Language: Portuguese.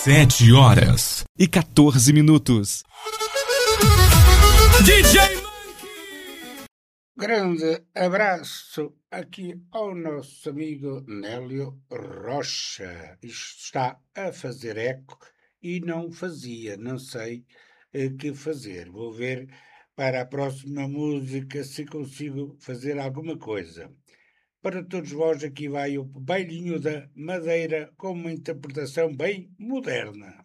7h14. DJ Grande abraço aqui ao nosso amigo Nélio Rocha. Isto está a fazer eco e não fazia, não sei que fazer. Vou ver para a próxima música se consigo fazer alguma coisa. Para todos vós aqui vai o Bailinho da Madeira com uma interpretação bem moderna.